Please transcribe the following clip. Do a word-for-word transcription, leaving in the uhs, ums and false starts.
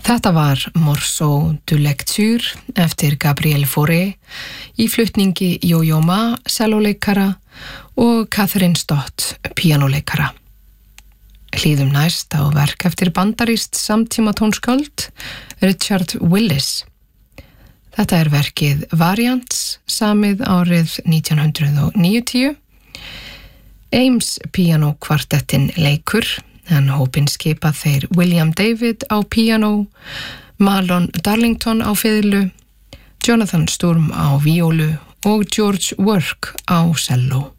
Þetta var Morceau de lecture eftir Gabriel Fauré í flutningi Yo-Yo Ma, celloleikara og Catherine Stott, píanóleikara. Hlýðum næst á verk eftir bandarískt samtíma tónskáld Richard Willis. Þetta er verkið Variants, samið árið nítján hundrað níutíu. Ames píanókvartettin leikur, en hópinn skipa þeir William David á píanó, Marlon Darlington á fiðlu, Jonathan Sturm á víólu og George Work á selló.